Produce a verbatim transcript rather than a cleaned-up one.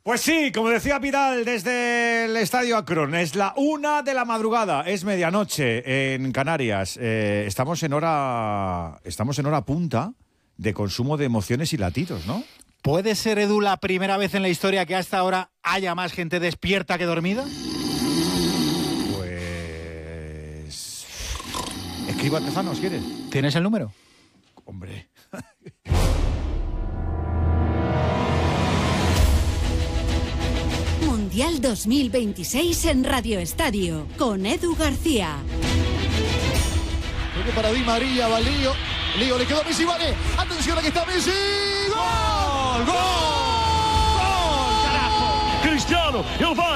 Pues sí, como decía Vidal desde el Estadio Akron, es la una de la madrugada, es medianoche en Canarias. Eh, estamos en hora, estamos en hora punta de consumo de emociones y latidos, ¿no? ¿Puede ser, Edu, la primera vez en la historia que hasta ahora haya más gente despierta que dormida? Pues... Escriba Tezanos, ¿quieres? ¿Tienes el número? Hombre... Mundial dos mil veintiséis en Radio Estadio, con Edu García. Creo que para Di María, va Lío. Lío, le quedó a Messi, vale. Atención, aquí está Messi. ¡Gol! ¡Gol! ¡Gol! ¡Gol! ¡Carajo! Cristiano, ele vai.